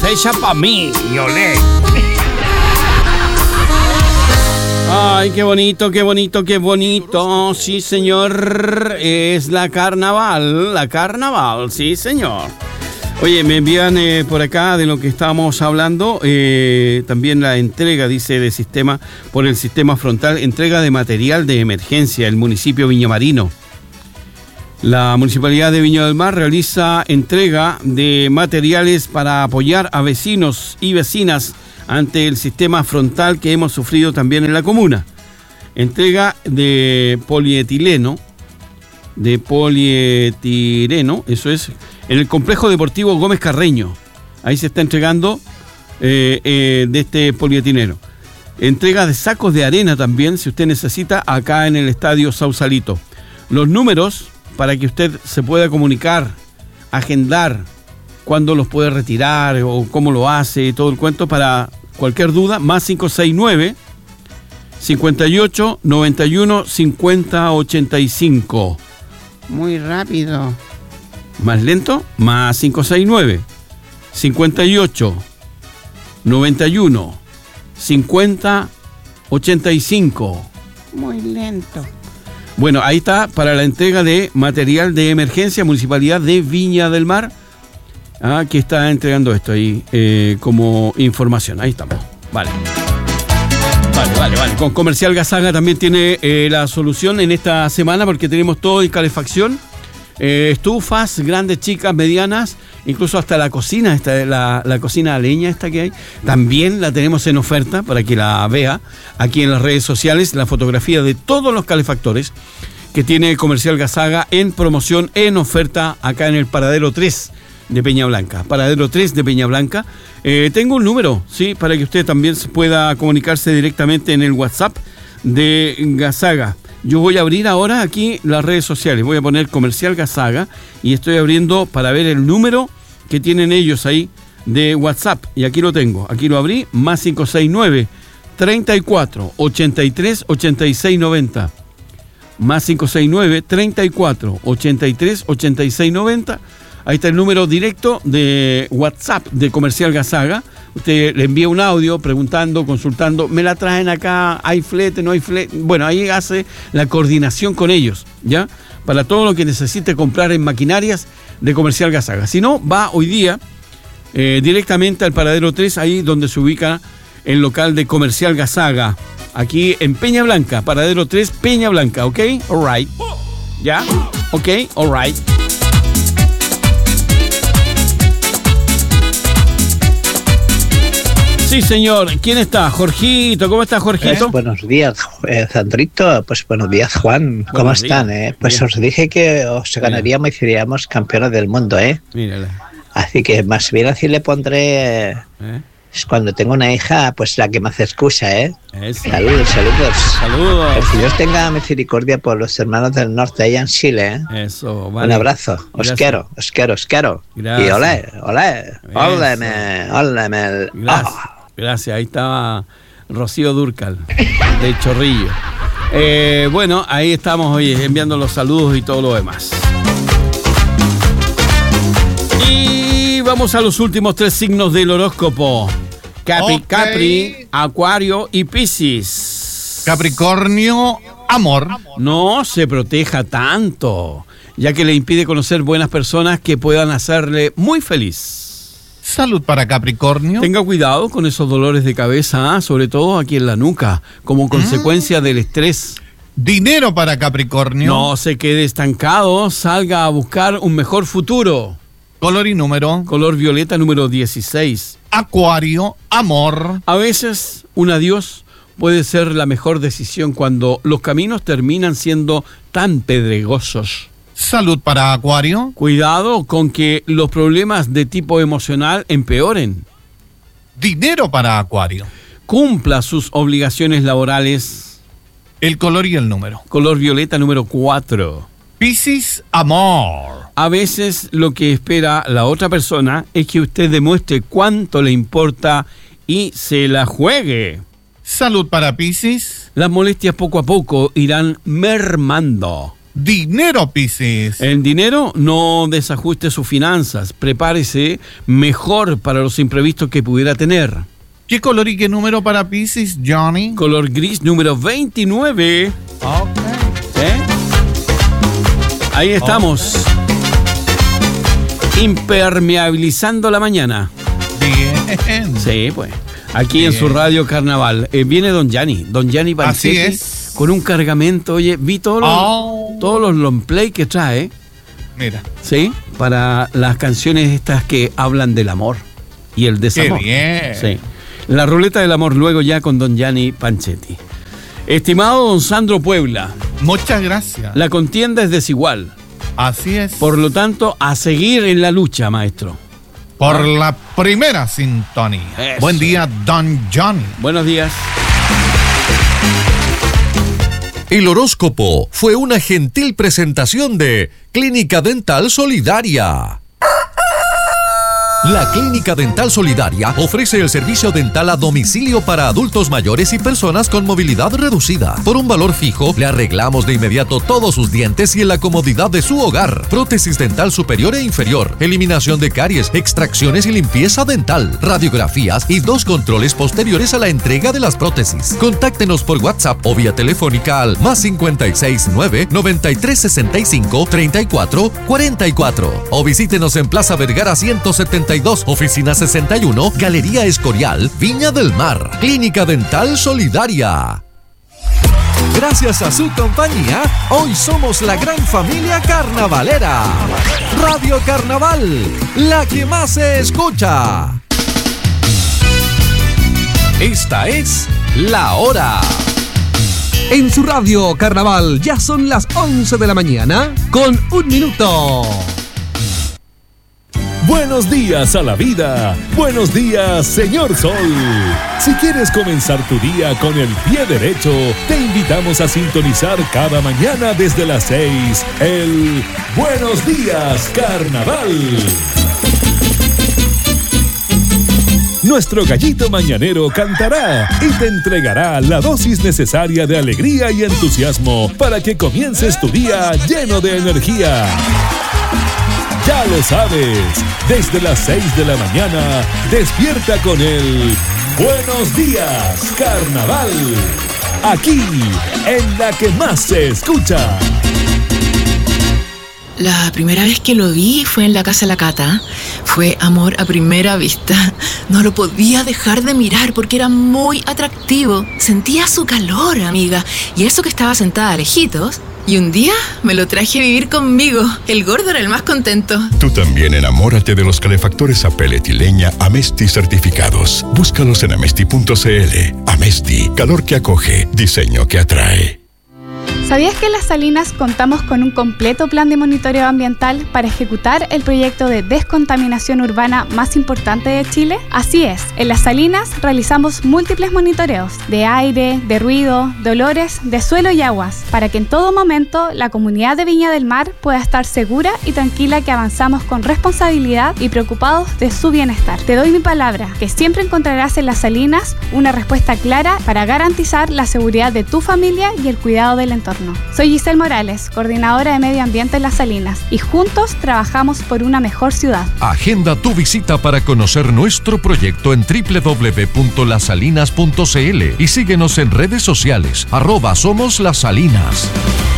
hecha pa' mí, y olé. Ay, qué bonito, qué bonito, qué bonito. Sí, señor. Es la carnaval, sí, señor. Oye, me envían por acá de lo que estábamos hablando, también la entrega, dice, de sistema, por el sistema frontal, entrega de material de emergencia, el municipio Viñamarino. La Municipalidad de Viña del Mar realiza entrega de materiales para apoyar a vecinos y vecinas ante el sistema frontal que hemos sufrido también en la comuna. Entrega de polietileno, eso es, en el complejo deportivo Gómez Carreño. Ahí se está entregando de este polietileno. Entrega de sacos de arena también, si usted necesita, acá en el estadio Sausalito. Los números para que usted se pueda comunicar, agendar cuándo los puede retirar o cómo lo hace, todo el cuento, para cualquier duda, más 569 58 91 50 85. Muy rápido. Más lento, más 569 58 91 50 85. Muy lento. Bueno, ahí está para la entrega de material de emergencia, Municipalidad de Viña del Mar, que está entregando esto ahí como información. Ahí estamos. Vale. Con Comercial Gasaga también tiene la solución en esta semana, porque tenemos todo en calefacción. Estufas, grandes, chicas, medianas, incluso hasta la cocina, la cocina a leña esta que hay, también la tenemos en oferta para que la vea aquí en las redes sociales, la fotografía de todos los calefactores que tiene Comercial Gasaga en promoción, en oferta, acá en el Paradero 3 de Peña Blanca. Paradero 3 de Peña Blanca. Tengo un número, sí, para que usted también pueda comunicarse directamente en el WhatsApp de Gasaga. Yo voy a abrir ahora aquí las redes sociales, voy a poner Comercial Gasaga y estoy abriendo para ver el número que tienen ellos ahí de WhatsApp. Y aquí lo tengo, aquí lo abrí, más 569 34 83 86 90. Más 569 34 83 86 90. Ahí está el número directo de WhatsApp de Comercial Gasaga. Usted le envía un audio preguntando, consultando, me la traen acá, hay flete, no hay flete. Bueno, ahí hace la coordinación con ellos, ¿ya? Para todo lo que necesite comprar en maquinarias de Comercial Gasaga. Si no, va hoy día directamente al Paradero 3, ahí donde se ubica el local de Comercial Gasaga, aquí en Peña Blanca, Paradero 3, Peña Blanca, ¿ok? All right. ¿Ya? ¿Ok? All right. Sí, señor. ¿Quién está? Jorgito. ¿Cómo está, Jorgito? Buenos días, Sandrito. Pues buenos días, Juan. ¿Cómo Buenos están? días. Pues Bien. os dije que os ganaríamos y seríamos campeones del mundo, ¿eh? Mírala. Así que más bien así le pondré... Es cuando tengo una hija, pues la que me hace excusa, ¿eh? Eso. Saludos. Saludos. Que Dios tenga misericordia por los hermanos del norte allá en Chile, ¿eh? Eso, vale. Un abrazo. Os Gracias. quiero. Gracias. Y olé. Gracias. Gracias. Ahí estaba Rocío Dúrcal, de Chorrillo. Bueno, ahí estamos hoy enviando los saludos y todo lo demás. Y vamos a los últimos 3 signos del horóscopo. Capri, Acuario y Piscis. Capricornio, amor. No se proteja tanto, ya que le impide conocer buenas personas que puedan hacerle muy feliz. Salud para Capricornio. Tenga cuidado con esos dolores de cabeza, sobre todo aquí en la nuca, como consecuencia del estrés. Dinero para Capricornio. No se quede estancado, salga a buscar un mejor futuro. Color y número. Color violeta número 16. Acuario, amor. A veces un adiós puede ser la mejor decisión cuando los caminos terminan siendo tan pedregosos. Salud para Acuario. Cuidado con que los problemas de tipo emocional empeoren. Dinero para Acuario. Cumpla sus obligaciones laborales. El color y el número. Color violeta número 4. Piscis, amor. A veces lo que espera la otra persona es que usted demuestre cuánto le importa y se la juegue. Salud para Piscis. Las molestias poco a poco irán mermando. Dinero, Piscis. En dinero, no desajuste sus finanzas. Prepárese mejor para los imprevistos que pudiera tener. ¿Qué color y qué número para Piscis, Johnny? Color gris número 29. Ok. Ahí estamos. Impermeabilizando la mañana. Bien. Sí, pues. Aquí Bien. en su radio Carnaval. Viene Don Gianni Panchetti. Así es. Con un cargamento. Oye, vi todos los long play que trae. Mira. Sí, para las canciones estas que hablan del amor y el desamor. Qué bien. Sí. La ruleta del amor luego ya con Don Gianni Panchetti. Estimado Don Sandro Puebla, Muchas gracias. la contienda es desigual. Así es. Por lo tanto, a seguir en la lucha, maestro. Por la primera sintonía. Eso. Buen día, Don Johnny. Buenos días. El horóscopo fue una gentil presentación de Clínica Dental Solidaria. La Clínica Dental Solidaria ofrece el servicio dental a domicilio para adultos mayores y personas con movilidad reducida. Por un valor fijo, le arreglamos de inmediato todos sus dientes y en la comodidad de su hogar. Prótesis dental superior e inferior, eliminación de caries, extracciones y limpieza dental, radiografías y 2 controles posteriores a la entrega de las prótesis. Contáctenos por WhatsApp o vía telefónica al +569 9365 34 44 o visítenos en Plaza Vergara 172, Oficina 61, Galería Escorial, Viña del Mar. Clínica Dental Solidaria. Gracias a su compañía, hoy somos la gran familia carnavalera. Radio Carnaval, la que más se escucha. Esta es La Hora. En su radio Carnaval ya son las 11 de la mañana con 1 minuto. Buenos días a la vida. Buenos días, señor Sol. Si quieres comenzar tu día con el pie derecho, te invitamos a sintonizar cada mañana desde las 6 el Buenos Días Carnaval. Nuestro gallito mañanero cantará y te entregará la dosis necesaria de alegría y entusiasmo para que comiences tu día lleno de energía. Ya lo sabes, desde las 6 de la mañana, despierta con el Buenos Días Carnaval, aquí en la que más se escucha. La primera vez que lo vi fue en la casa de la Cata. Fue amor a primera vista. No lo podía dejar de mirar porque era muy atractivo. Sentía su calor, amiga. Y eso que estaba sentada lejitos. Y un día me lo traje a vivir conmigo. El gordo era el más contento. Tú también enamórate de los calefactores a pellet y leña Amesti certificados. Búscalos en amesti.cl. Amesti, calor que acoge, diseño que atrae. ¿Sabías que en Las Salinas contamos con un completo plan de monitoreo ambiental para ejecutar el proyecto de descontaminación urbana más importante de Chile? Así es, en Las Salinas realizamos múltiples monitoreos de aire, de ruido, de olores, de suelo y aguas, para que en todo momento la comunidad de Viña del Mar pueda estar segura y tranquila que avanzamos con responsabilidad y preocupados de su bienestar. Te doy mi palabra, que siempre encontrarás en Las Salinas una respuesta clara para garantizar la seguridad de tu familia y el cuidado del entorno. Soy Giselle Morales, coordinadora de Medio Ambiente en Las Salinas, y juntos trabajamos por una mejor ciudad. Agenda tu visita para conocer nuestro proyecto en www.lasalinas.cl y síguenos en redes sociales @somoslasalinas.